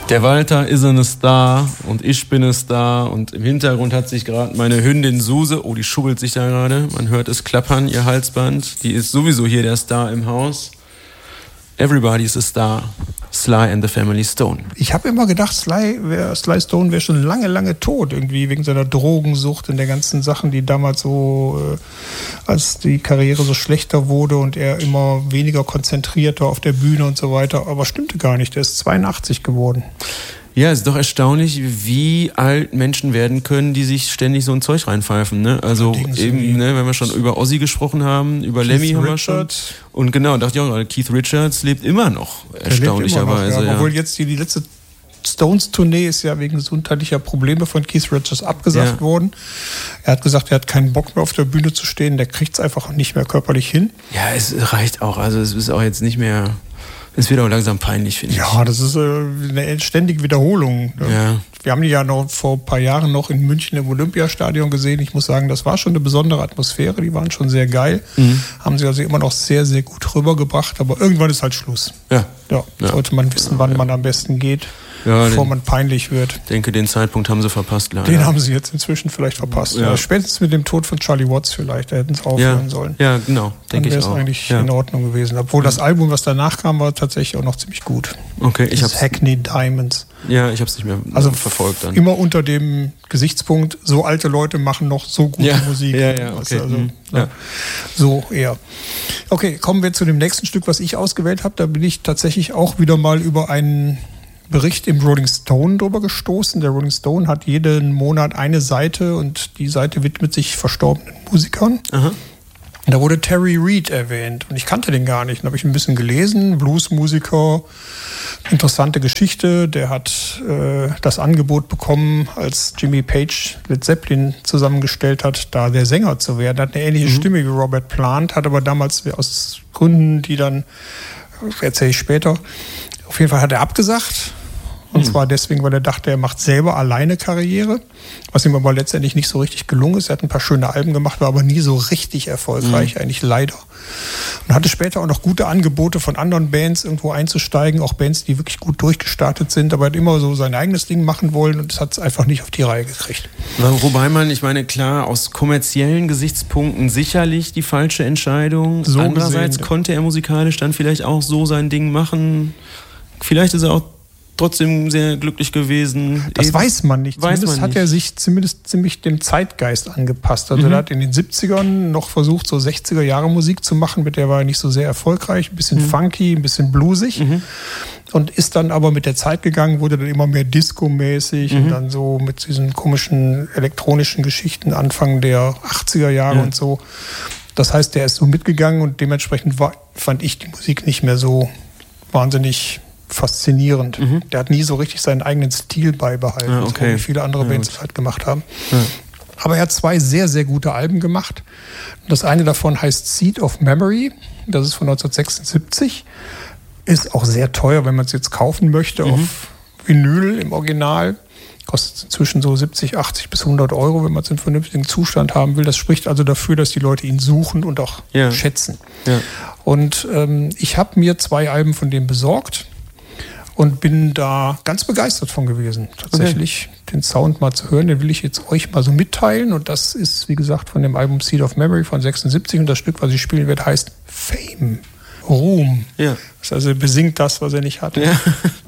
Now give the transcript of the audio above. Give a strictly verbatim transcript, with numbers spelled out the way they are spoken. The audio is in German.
Der Walter ist eine Star und ich bin eine Star und im Hintergrund hat sich gerade meine Hündin Suse, oh, die schubbelt sich da gerade, man hört es klappern, ihr Halsband, die ist sowieso hier der Star im Haus. Everybody's a Star. Sly and the Family Stone. Ich habe immer gedacht, Sly, wär, Sly Stone wäre schon lange, lange tot, irgendwie wegen seiner Drogensucht und der ganzen Sachen, die damals so, äh, als die Karriere so schlechter wurde und er immer weniger konzentriert war auf der Bühne und so weiter. Aber stimmte gar nicht, der ist zweiundachtzig geworden. Ja, es ist doch erstaunlich, wie alt Menschen werden können, die sich ständig so ein Zeug reinpfeifen. Ne? Also eben, ne, wenn wir schon über Ozzy gesprochen haben, über Keith Lemmy haben wir Richards. schon. Und genau, dachte ich auch gerade, Keith Richards lebt immer noch, erstaunlicherweise. Ja, ja. obwohl jetzt die, die letzte Stones-Tournee ist ja wegen gesundheitlicher Probleme von Keith Richards abgesagt ja. worden. Er hat gesagt, er hat keinen Bock mehr auf der Bühne zu stehen, der kriegt es einfach nicht mehr körperlich hin. Ja, es reicht auch, also es ist auch jetzt nicht mehr... Es wird auch langsam peinlich, finde ich. Ja, das ist äh, eine ständige Wiederholung. Ja. Wir haben die ja noch vor ein paar Jahren noch in München im Olympiastadion gesehen. Ich muss sagen, das war schon eine besondere Atmosphäre. Die waren schon sehr geil. Mhm. Haben sie also immer noch sehr, sehr gut rübergebracht. Aber irgendwann ist halt Schluss. Ja. Ja, ja. Sollte man wissen, wann ja. man am besten geht, ja, bevor den, man peinlich wird. Ich denke, den Zeitpunkt haben sie verpasst, leider. Den haben sie jetzt inzwischen vielleicht verpasst. Ja. Ja, spätestens mit dem Tod von Charlie Watts vielleicht. Da hätten sie aufhören ja. sollen. Ja, genau. Denke ich auch. Dann wäre es eigentlich ja. in Ordnung gewesen. Obwohl das Album, was danach kam, war tatsächlich auch noch ziemlich gut. Okay, ich das Hackney Diamonds. Ja, ich habe es nicht mehr also verfolgt dann. Immer unter dem Gesichtspunkt, so alte Leute machen noch so gute ja. Musik. Ja, ja, okay. Also, mhm. ja. So eher. Okay, kommen wir zu dem nächsten Stück, was ich ausgewählt habe. Da bin ich tatsächlich auch wieder mal über einen Bericht im Rolling Stone drüber gestoßen. Der Rolling Stone hat jeden Monat eine Seite und die Seite widmet sich verstorbenen Musikern. Aha. Da wurde Terry Reid erwähnt und ich kannte den gar nicht. Da habe ich ein bisschen gelesen, Bluesmusiker, interessante Geschichte. Der hat äh, das Angebot bekommen, als Jimmy Page Led Zeppelin zusammengestellt hat, da der Sänger zu werden. Er hat eine ähnliche mhm. Stimme wie Robert Plant, hat aber damals aus Gründen, die dann, erzähle ich später, auf jeden Fall hat er abgesagt. Und mhm. zwar deswegen, weil er dachte, er macht selber alleine Karriere, was ihm aber letztendlich nicht so richtig gelungen ist. Er hat ein paar schöne Alben gemacht, war aber nie so richtig erfolgreich, mhm. eigentlich leider. Und hatte später auch noch gute Angebote von anderen Bands, irgendwo einzusteigen, auch Bands, die wirklich gut durchgestartet sind, aber er hat immer so sein eigenes Ding machen wollen und das hat es einfach nicht auf die Reihe gekriegt. Wobei man, ich meine, klar, aus kommerziellen Gesichtspunkten sicherlich die falsche Entscheidung. So Andererseits gesehen, konnte er musikalisch dann vielleicht auch so sein Ding machen. Vielleicht ist er auch trotzdem sehr glücklich gewesen. Das Eben. weiß man nicht. Weiß zumindest man hat nicht. er sich zumindest ziemlich dem Zeitgeist angepasst. Also mhm. er hat in den siebzigern noch versucht, so sechziger Jahre Musik zu machen, mit der war er nicht so sehr erfolgreich. Ein bisschen mhm. funky, ein bisschen bluesig. Mhm. Und ist dann aber mit der Zeit gegangen, wurde dann immer mehr Disco-mäßig mhm. und dann so mit diesen komischen elektronischen Geschichten Anfang der achtziger Jahre ja. und so. Das heißt, der ist so mitgegangen und dementsprechend war, fand ich die Musik nicht mehr so wahnsinnig faszinierend. Mhm. Der hat nie so richtig seinen eigenen Stil beibehalten, ja, okay. so wie viele andere ja, Bands das halt gemacht haben. Ja. Aber er hat zwei sehr, sehr gute Alben gemacht. Das eine davon heißt Seed of Memory. Das ist von neunzehnhundertsechsundsiebzig. Ist auch sehr teuer, wenn man es jetzt kaufen möchte, mhm. auf Vinyl im Original. Kostet inzwischen so siebzig, achtzig bis hundert Euro, wenn man es in vernünftigen Zustand haben will. Das spricht also dafür, dass die Leute ihn suchen und auch ja. schätzen. Ja. Und ähm, ich habe mir zwei Alben von dem besorgt. Und bin da ganz begeistert von gewesen, tatsächlich okay. den Sound mal zu hören. Den will ich jetzt euch mal so mitteilen. Und das ist, wie gesagt, von dem Album Seed of Memory von sechsundsiebzig. Und das Stück, was ich spielen werde, heißt Fame, Ruhm. Ja. Das also besingt das, was er nicht hatte. Ja.